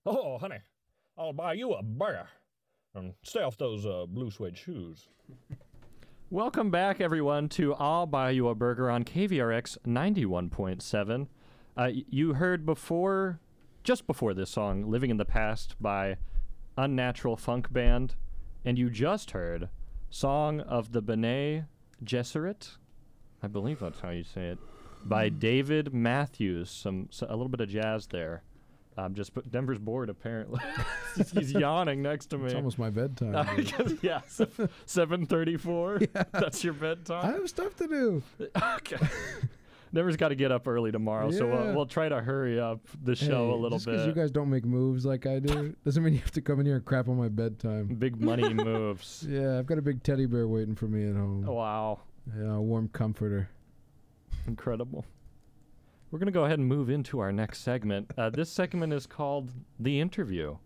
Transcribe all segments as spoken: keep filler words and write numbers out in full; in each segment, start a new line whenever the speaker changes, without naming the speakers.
Oh, honey, I'll buy you a burger. And stay off those uh, blue suede shoes.
Welcome back, everyone, to I'll Buy You a Burger on K V R X ninety-one point seven. Uh, y- you heard before, just before this song, Living in the Past by Unnatural Funk Band, and you just heard Song of the B'nai Gesserit, I believe that's how you say it, by David Matthews. Some so, a little bit of jazz there. Um, just put Denver's bored, apparently. He's yawning next to me.
It's almost my bedtime.
Uh,
dude.
yeah, seven thirty-four.
Yeah.
That's your
I
bedtime.
have stuff to do.
Okay. Denver's got to get up early tomorrow, so we'll,
Yeah.
we'll try to hurry up the show
Hey,
a little
just because
bit.
you guys don't make moves like I do doesn't mean you have to come in here and crap on my bedtime.
Big money moves.
Yeah, I've got a big teddy bear waiting for me at home.
Wow,
Yeah, a warm comforter.
incredible. We're gonna go ahead and move into our next segment. Uh, this segment is called The Interview.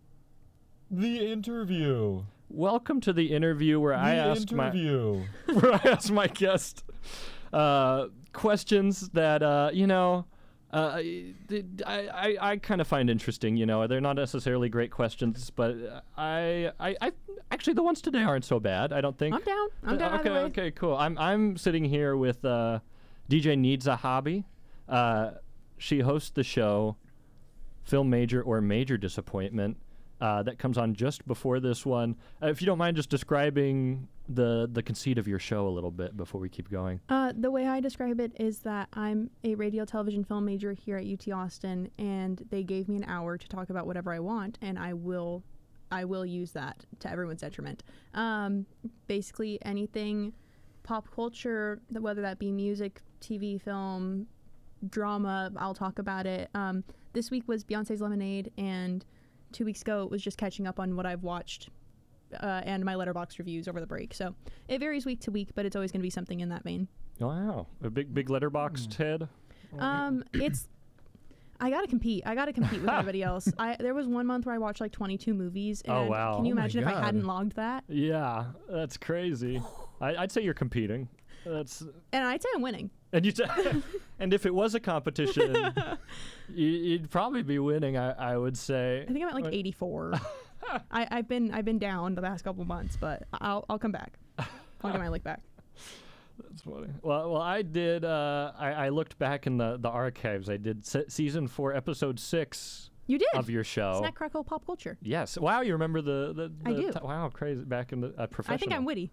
The interview.
Welcome to the interview where I
the
ask my
interview.
where I ask my guest uh, questions that uh, you know uh, I I, I kind of find interesting. You know, they're not necessarily great questions, but I, I I actually the ones today aren't so bad. I don't think.
I'm down. I'm
Uh,
down.
Okay,
either way.
okay, cool. I'm I'm sitting here with uh, D J Needs a Hobby. Uh, she hosts the show Film Major or Major Disappointment. Uh, that comes on just before this one. Uh, if you don't mind just describing the the conceit of your show a little bit before we keep going.
Uh, the way I describe it is that I'm a radio, television, film major here at U T Austin, and they gave me an hour to talk about whatever I want, and I will, I will use that to everyone's detriment. Um, basically, anything pop culture, th- whether that be music, T V, film, drama, I'll talk about it. Um, this week was Beyonce's Lemonade, and two weeks ago it was just catching up on what I've watched uh, and my Letterboxd reviews over the break. So it varies week to week, but it's always going to be something in that vein.
Wow, a big big letterboxed head.
Um, it's I gotta compete. I gotta compete with everybody else. I there was one month where I watched like twenty-two movies. And
Oh, wow.
Can you
Oh my
imagine if I
God.
hadn't logged that?
Yeah, that's crazy. I, I'd say you're competing. That's
And I'd say I'm winning.
and you. T- and if it was a competition, you, you'd probably be winning. I, I would say.
I think I'm at like
What?
eighty-four. I, I've been I've been down the past couple months, but I'll I'll come back. I'll get my lick back.
That's funny. Well, well, I did. Uh, I, I looked back in the, the archives. I did se- season four, episode six
You did.
of your show.
Snack crackle pop culture.
Yes. Wow, you remember the the. the
I do.
T- wow, crazy. Back in the uh, professional.
I think I'm witty.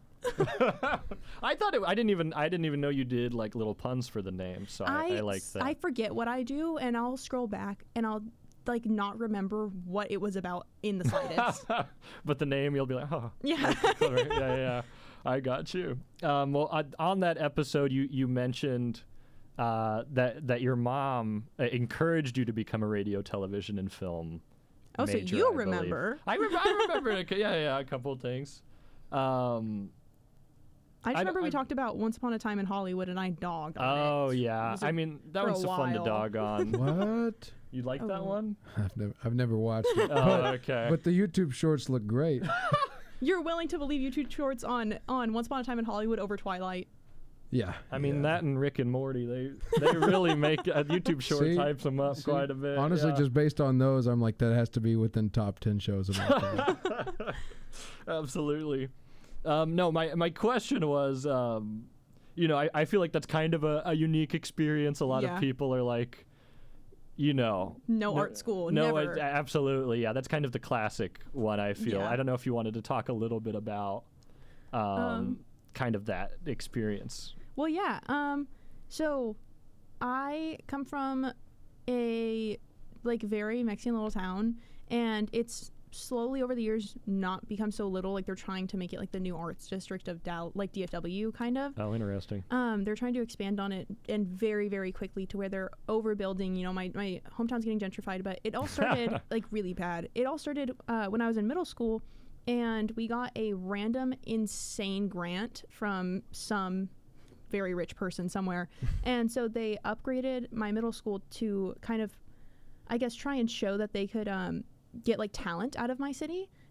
I thought it. I didn't even. I didn't even know you did like little puns for the name. So I, I, like that.
I forget what I do, and I'll scroll back, and I'll like not remember what it was about in the slightest.
But the name, you'll be like, oh.
Yeah.
All right, yeah, yeah, yeah. I got you. Um, well, on, on that episode, you you mentioned uh, that that your mom uh, encouraged you to become a radio, television, and film.
Oh, so
major,
you
I believe.
remember.
I, re- I remember. a cou- yeah, yeah, a couple of things. Um,
I just
I-
remember we
I-
talked about Once Upon a Time in Hollywood, and I dogged on
oh
it.
yeah.
was
I
a-
mean, that
for a
one's so fun to
while.
dog on.
What?
You like that
Oh.
one?
I've never, I've never watched it.
Oh,
but,
okay.
but the YouTube shorts look great.
You're willing to believe YouTube shorts on on Once Upon a Time in Hollywood over Twilight?
Yeah.
I mean,
yeah.
that and Rick and Morty, they they really make uh, YouTube Shorts
See?
hypes them up
See?
quite a bit.
Honestly,
yeah.
just based on those, I'm like, that has to be within top ten shows of all time.
Absolutely. Um, no, my my question was, um, you know, I, I feel like that's kind of a, a unique experience. A lot
Yeah.
of people are like, you know,
No, art school,
No,
never.
it- absolutely, yeah. That's kind of the classic one. I feel.
Yeah.
I don't know if you wanted to talk a little bit about, um,
Um,
kind of that experience.
Well, yeah. Um, so I come from a like very Mexican little town, and it's slowly over the years not become so little. Like they're trying to make it like the new arts district of Dal, like D F W kind of.
Oh, interesting.
Um, they're trying to expand on it and very, very quickly to where they're overbuilding. You know, my, my hometown's getting gentrified, but it all started like really bad. It all started uh, when I was in middle school, and we got a random insane grant from some very rich person somewhere. And so they upgraded my middle school to kind of, I guess, try and show that they could um, get like talent out of my city.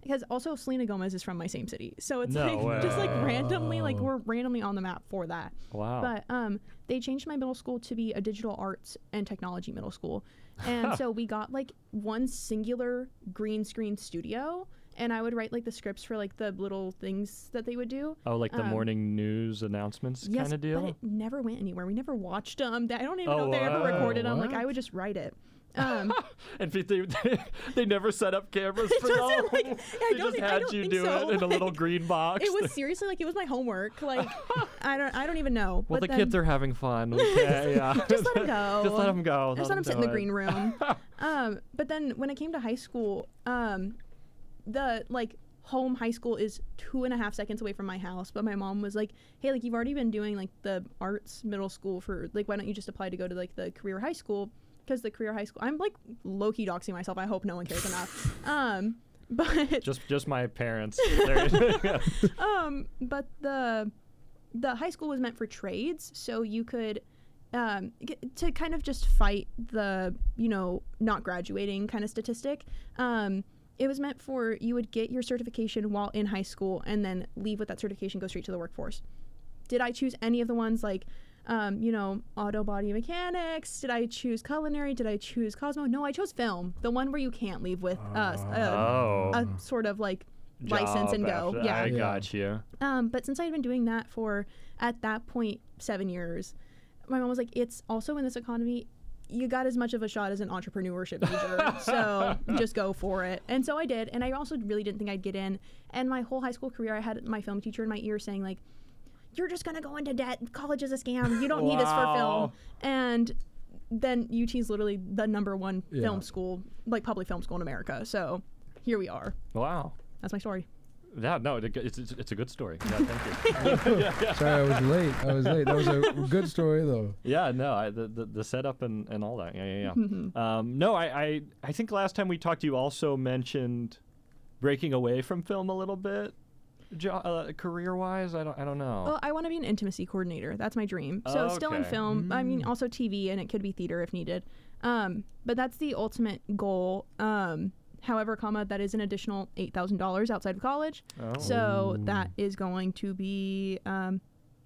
because also Selena Gomez is from my same city, so it's
No
like
way.
just like randomly, like
Oh.
we're randomly on the map for that.
Wow.
But um, they changed my middle school to be a digital arts and technology middle school, and so we got like one singular green screen studio, and I would write like the scripts for like the little things that they would do.
oh, like the
um,
morning news announcements
Yes,
kind of deal?
but it never went anywhere. We never watched them. I don't even
Oh,
know if they ever
wow.
recorded them. Like
What?
I would just write it. Um,
And they, they, they never set up cameras for
doesn't,
y'all.
like, I
they
don't
just
thi- I
had
don't
you
think
do
so.
it in a little green box.
it was seriously like it was my homework. Like I don't I don't even know.
well,
but
the
then,
kids are having fun. Okay, yeah.
just let them go.
Just let them go.
Just let them sit in the
do
green
it.
room. um, but then when it came to high school, um, the like home high school is two and a half seconds away from my house. But my mom was like, "Hey, like you've already been doing like the arts middle school for like why don't you just apply to go to like the career high school?" Because the career high school, I'm like low key doxing myself. I hope no one cares enough. Um, but
Just, just my parents. They're-
um, but the the high school was meant for trades, so you could um, get, to kind of just fight the you know not graduating kind of statistic. Um, it was meant for you would get your certification while in high school and then leave with that certification, go straight to the workforce. Did I choose any of the ones like um, you know, auto body mechanics? Did I choose culinary? Did I choose Cosmo? No, I chose film, the one where you can't leave with uh, a,
oh.
a sort of like license and
Job
go.
after-
Yeah.
I
Yeah.
got you.
Um, but since I had been doing that for, at that point, seven years, my mom was like, it's also in this economy, you got as much of a shot as an entrepreneurship major, so just go for it. And so I did, and I also really didn't think I'd get in. And my whole high school career, I had my film teacher in my ear saying, like, you're just going to go into debt. College is a scam. You don't need this for film.
Wow.
And then U T is literally the number one
Yeah.
film school, like public film school in America. So here we are.
Wow.
That's my story.
Yeah, no, it- it's, it's, it's a good story. Yeah, thank you.
Sorry, I was late. I was late. That was a good story, though.
Yeah, no, I, the, the the setup and, and all that. Yeah, yeah, yeah. um, no, I, I I think last time we talked, you also mentioned breaking away from film a little bit, jo- uh, career wise. I don't I don't know.
Well, I want to be an intimacy coordinator. That's my dream. So still in
Okay.
film. I mean, also T V, and it could be theater if needed. Um, but that's the ultimate goal. Um, however, comma that is an additional eight thousand dollars outside of college.
Oh.
So that is going to be um,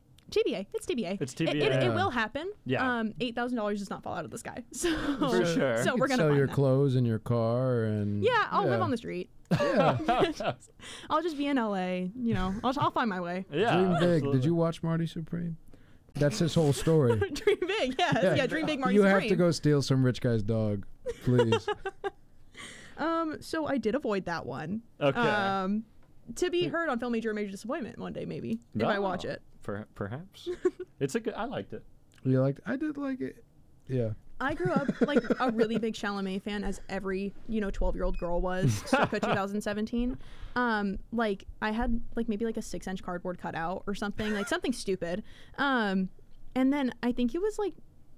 T B A. It's T B A.
It's
It,
T B A.
it, it
Yeah.
will happen.
Yeah.
Um, eight thousand dollars does not fall out of the sky. So
For sure.
So
You
we're
could
gonna
sell
find
your
that.
clothes and your car, and
Yeah, I'll live
yeah.
on the street.
Yeah.
I'll just be in L A. You know, I'll, I'll find my way.
yeah,
Dream big.
absolutely.
Did you watch Marty Supreme? That's his whole story.
Dream big. Yes.
Yeah.
Yeah. Dream big. Marty
you
Supreme.
have to go steal some rich guy's dog, please.
Um, so I did avoid that one.
Okay.
Um, to be heard on Film Major or Major Disappointment one day, maybe if I watch
Oh,
it.
Per- perhaps. It's a good. I liked it.
You liked? I did like it. Yeah.
I grew up like a really big Chalamet fan, as every you know twelve year old girl was circa two thousand seventeen. Um, like I had like maybe like a six inch cardboard cutout or something, like something stupid. Um, and then I think it was like,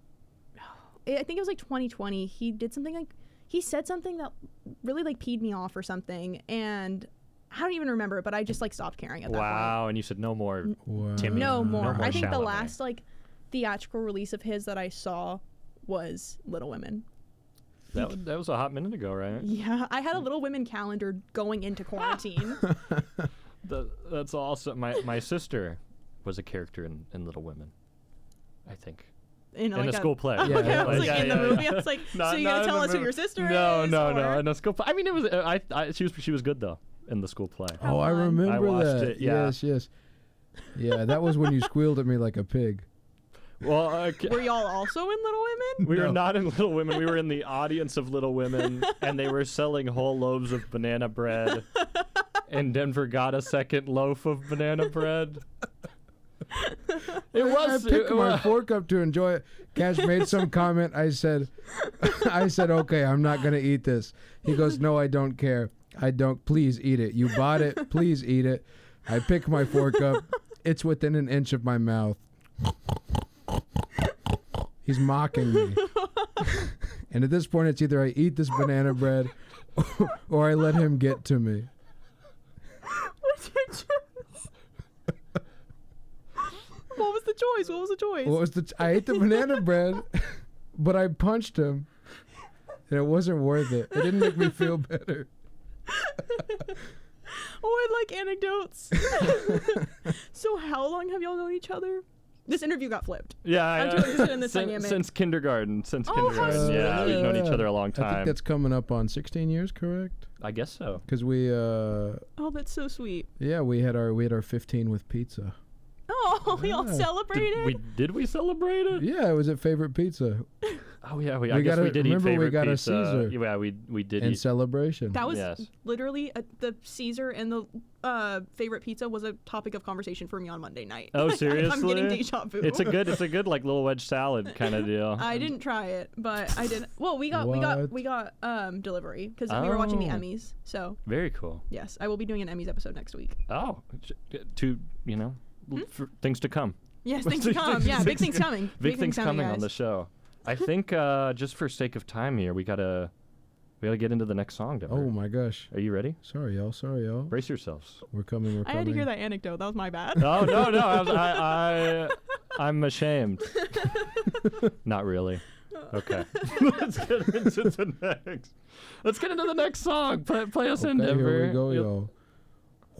I think it was like twenty twenty. He did something like he said something that really like peed me off or something, and I don't even remember it, but I just like stopped caring at that point.
Wow, and you said no more.
Wow.
Timmy.
No more.
more
I think the
Chalamet.
last like theatrical release of his that I saw was Little Women.
That, was- that was a hot minute ago, right?
Yeah, I had a Little Women calendar going into quarantine.
The, that's awesome. My my sister was a character in, in Little Women, I think.
In,
In
like
a school play.
Yeah,
Okay, I was like,
yeah,
in
yeah,
the movie,
yeah.
I was like,
Not-
so you
not
gonna
in
tell
the
us who
movie.
your sister
No,
is?
no, no,
or-
in a school play. I mean, it was. uh, I, I she was she was good though in the school play.
Oh, I
fun.
remember
I watched
that.
it, yeah.
Yes, yes. Yeah, that was when you squealed at me like a pig.
Well, okay.
Were y'all also in Little Women?
We
No.
were not in Little Women. We were in the audience of Little Women, and they were selling whole loaves of banana bread. And Denver got a second loaf of banana bread. It was.
I picked
it
my
wa-
fork up to enjoy it. Cash made some comment. I said, I said, okay, I'm not gonna eat this. He goes, no, I don't care. I don't. Please eat it. You bought it. Please eat it. I pick my fork up. It's within an inch of my mouth. He's mocking me. And at this point, it's either I eat this banana bread or I let him get to me.
What's your choice? What was the choice? What was the choice?
What was the? T- I ate the banana bread, but I punched him, and it wasn't worth it. It didn't make me feel better.
Oh, I like anecdotes. So how long have y'all known each other? This interview got flipped.
Yeah,
I'm
I,
totally interested in this
since,
dynamic.
since kindergarten. Since
Oh, how
kindergarten. Yeah, we've known each
sweet.
other a long
I
time.
think that's coming up on sixteen years, correct?
I guess so.
Because we, uh,
Oh, that's so sweet.
yeah, we had our we had our fifteen with pizza.
Oh, we all
Yeah.
celebrated.
Did we did we celebrate it?
Yeah, it was at Favorite Pizza
Oh yeah, we,
We
I guess
got
we
a-
did
remember
eat
we
favorite
got a
pizza.
Caesar.
Yeah, we we did
in
eat.
celebration.
That was
Yes.
literally a, the Caesar and the uh, favorite pizza was a topic of conversation for me on Monday night.
Oh,
I'm
seriously?
getting deja vu.
It's a good it's a good like little wedge salad kind of deal.
I didn't try it, but I did. Well, we got we got
What?
we got um delivery because we were watching the
Oh.
Emmys. So
Very cool.
yes, I will be doing an Emmys episode next week.
Oh, to you know,
Hmm?
for things to come.
Yes, things to come. Yeah, big things coming.
Big, things
coming,
coming on
guys.
the show. I think uh, just for sake of time here, we gotta we gotta get into the next song. Deborah.
Oh my gosh.
Are you ready?
Sorry, y'all. Sorry, y'all.
Brace yourselves.
We're coming. We're
I
coming.
had to hear that anecdote. That was my bad.
Oh no no I, was- I, I I'm ashamed. Not really. Okay. Let's get into the next. Let's get into the next song. Play, play us in,
Okay,
Denver.
here we go,
You'll-
y'all.